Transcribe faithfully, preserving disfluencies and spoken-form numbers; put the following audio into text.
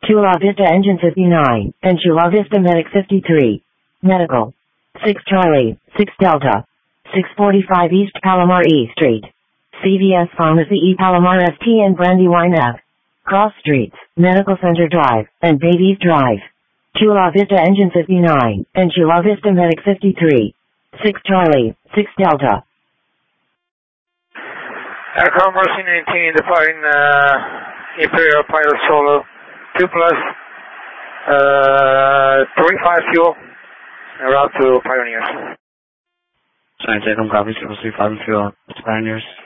Chula Vista Engine fifty-nine, and Chula Vista Medic fifty-three. Medical. six Charlie, six Delta. six forty-five East Palomar E Street. C V S Pharmacy E Palomar S T and Brandywine F. Cross Streets, Medical Center Drive, and Davies Drive. Chula Vista Engine fifty-nine, and Chula Vista Medic fifty-three. six Charlie, six Delta. Aircraft Mercy nineteen departing uh, Imperial Pilot Solo two plus uh, twenty-five fuel en route to Pioneers. Trying to take them copies, triple three five and fuel, Pioneers.